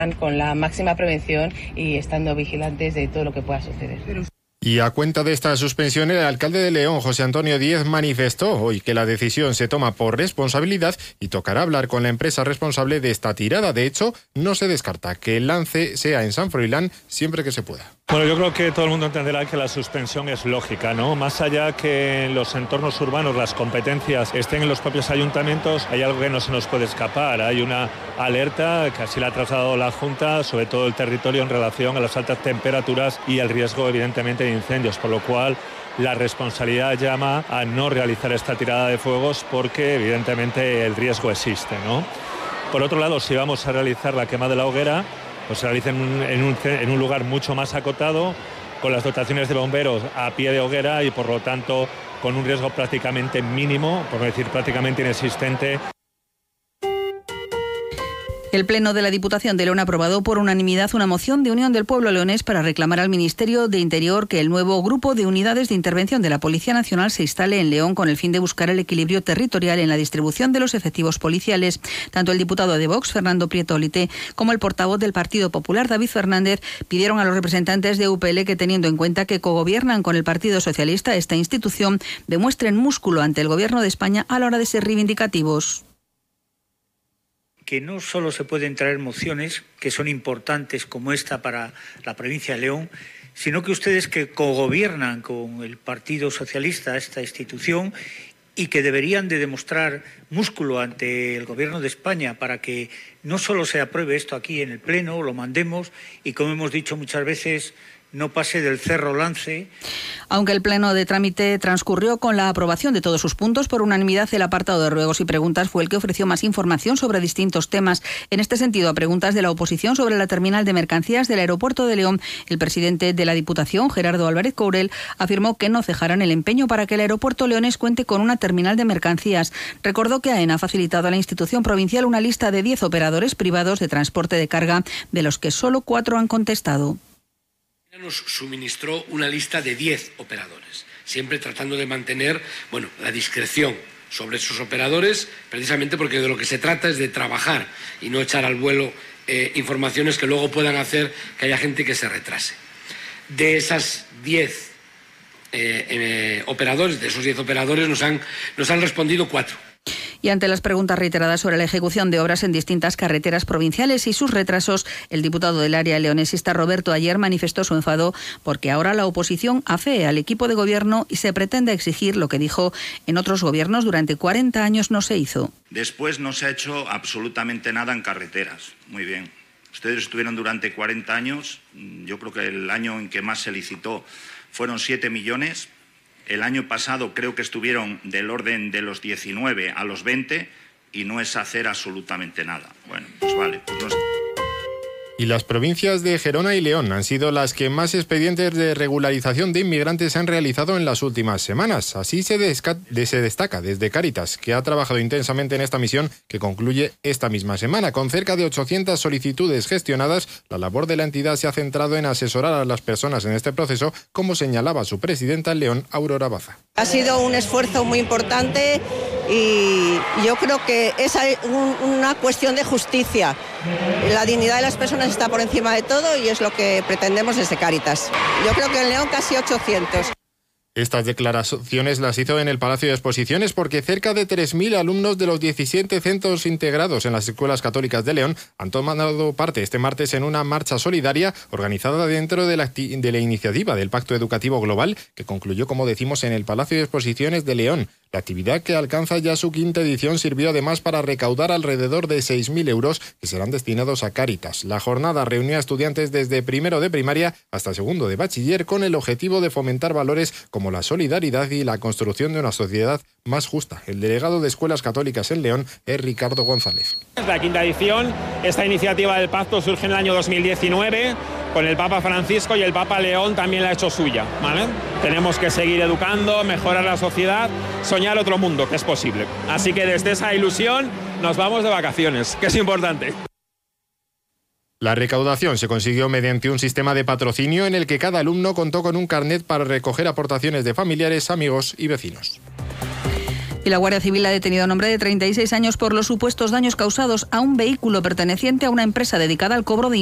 con la máxima prevención y estando vigilantes de todo lo que pueda suceder. Y a cuenta de esta suspensión, el alcalde de León, José Antonio Díez, manifestó hoy que la decisión se toma por responsabilidad y tocará hablar con la empresa responsable de esta tirada. De hecho, no se descarta que el lance sea en San Froilán siempre que se pueda. Bueno, yo creo que todo el mundo entenderá que la suspensión es lógica, ¿no? Más allá que en los entornos urbanos las competencias estén en los propios ayuntamientos, hay algo que no se nos puede escapar. Hay una alerta que así la ha trasladado la Junta, sobre todo el territorio en relación a las altas temperaturas y el riesgo, evidentemente, de incendios, por lo cual la responsabilidad llama a no realizar esta tirada de fuegos porque, evidentemente, el riesgo existe, ¿no? Por otro lado, si vamos a realizar la quema de la hoguera, pues se realiza en un lugar mucho más acotado, con las dotaciones de bomberos a pie de hoguera y por lo tanto con un riesgo prácticamente mínimo, por no decir prácticamente inexistente. El Pleno de la Diputación de León ha aprobado por unanimidad una moción de Unión del Pueblo leonés para reclamar al Ministerio de Interior que el nuevo grupo de unidades de intervención de la Policía Nacional se instale en León con el fin de buscar el equilibrio territorial en la distribución de los efectivos policiales. Tanto el diputado de Vox, Fernando Prieto Olite, como el portavoz del Partido Popular, David Fernández, pidieron a los representantes de UPL que, teniendo en cuenta que cogobiernan con el Partido Socialista esta institución, demuestren músculo ante el Gobierno de España a la hora de ser reivindicativos. Que no solo se pueden traer mociones que son importantes como esta para la provincia de León, sino que ustedes que cogobiernan con el Partido Socialista esta institución y que deberían de demostrar músculo ante el Gobierno de España para que no solo se apruebe esto aquí en el Pleno, lo mandemos y, como hemos dicho muchas veces, no pase del cerro Lance. Aunque el pleno de trámite transcurrió con la aprobación de todos sus puntos, por unanimidad el apartado de ruegos y preguntas fue el que ofreció más información sobre distintos temas. En este sentido, a preguntas de la oposición sobre la terminal de mercancías del aeropuerto de León, el presidente de la Diputación, Gerardo Álvarez Courel, afirmó que no cejarán el empeño para que el aeropuerto leonés cuente con una terminal de mercancías. Recordó que AENA ha facilitado a la institución provincial una lista de 10 operadores privados de transporte de carga, de los que solo 4 han contestado. Nos suministró una lista de 10 operadores, siempre tratando de mantener, la discreción sobre esos operadores, precisamente porque de lo que se trata es de trabajar y no echar al vuelo informaciones que luego puedan hacer que haya gente que se retrase. De esas 10 operadores, de esos 10 operadores nos han respondido 4. Y ante las preguntas reiteradas sobre la ejecución de obras en distintas carreteras provinciales y sus retrasos, el diputado del área leonesista Roberto Ayer manifestó su enfado porque ahora la oposición afee al equipo de gobierno y se pretende exigir lo que dijo en otros gobiernos durante 40 años no se hizo. Después no se ha hecho absolutamente nada en carreteras. Muy bien. Ustedes estuvieron durante 40 años. Yo creo que el año en que más se licitó fueron 7 millones. El año pasado creo que estuvieron del orden de los 19 a los 20 y no es hacer absolutamente nada. Bueno, pues vale. Pues no. Y las provincias de Gerona y León han sido las que más expedientes de regularización de inmigrantes han realizado en las últimas semanas. Así se destaca desde Cáritas, que ha trabajado intensamente en esta misión que concluye esta misma semana. Con cerca de 800 solicitudes gestionadas, la labor de la entidad se ha centrado en asesorar a las personas en este proceso, como señalaba su presidenta en León, Aurora Baza. Ha sido un esfuerzo muy importante y yo creo que es una cuestión de justicia. La dignidad de las personas está por encima de todo y es lo que pretendemos desde Cáritas. Yo creo que en León casi 800. Estas declaraciones las hizo en el Palacio de Exposiciones porque cerca de 3.000 alumnos de los 17 centros integrados en las escuelas católicas de León han tomado parte este martes en una marcha solidaria organizada dentro de la iniciativa del Pacto Educativo Global que concluyó, como decimos, en el Palacio de Exposiciones de León. La actividad, que alcanza ya su 5ª edición, sirvió además para recaudar alrededor de 6.000 euros que serán destinados a Cáritas. La jornada reunió a estudiantes desde primero de primaria hasta segundo de bachiller con el objetivo de fomentar valores como la solidaridad y la construcción de una sociedad más justa. El delegado de Escuelas Católicas en León es Ricardo González. La 5ª edición, esta iniciativa del pacto surge en el año 2019 con el Papa Francisco y el Papa León también la ha hecho suya, ¿vale? Tenemos que seguir educando, mejorar la sociedad, soñar otro mundo, que es posible. Así que desde esa ilusión nos vamos de vacaciones, que es importante. La recaudación se consiguió mediante un sistema de patrocinio en el que cada alumno contó con un carnet para recoger aportaciones de familiares, amigos y vecinos. Y la Guardia Civil ha detenido a un hombre de 36 años por los supuestos daños causados a un vehículo perteneciente a una empresa dedicada al cobro de